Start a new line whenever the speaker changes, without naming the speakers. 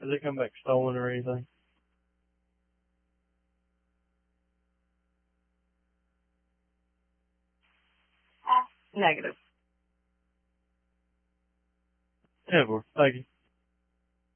Has it come back stolen or anything?
Negative.
Yeah, thank you.